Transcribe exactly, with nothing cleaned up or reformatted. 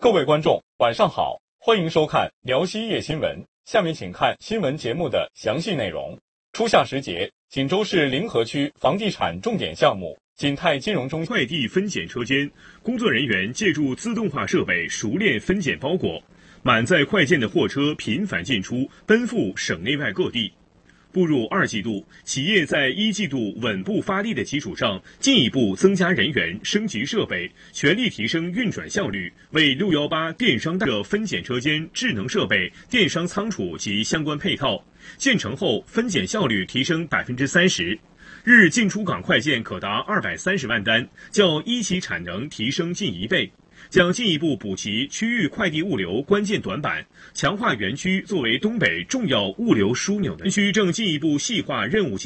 各位观众，晚上好，欢迎收看辽西夜新闻。下面请看新闻节目的详细内容。初夏时节，锦州市临河区房地产重点项目锦泰金融中心快递分拣车间，工作人员借助自动化设备熟练分拣包裹，满载快件的货车频繁进出，奔赴省内外各地。步入二季度，企业在一季度稳步发力的基础上，进一步增加人员、升级设备，全力提升运转效率，为六一八电商的分拣车间、智能设备、电商仓储及相关配套建成后，分拣效率提升百分之三十，日进出港快件可达二百三十万单，较一期产能提升近一倍。将进一步补齐区域快递物流关键短板，强化园区作为东北重要物流枢纽的园区，正进一步细化任务。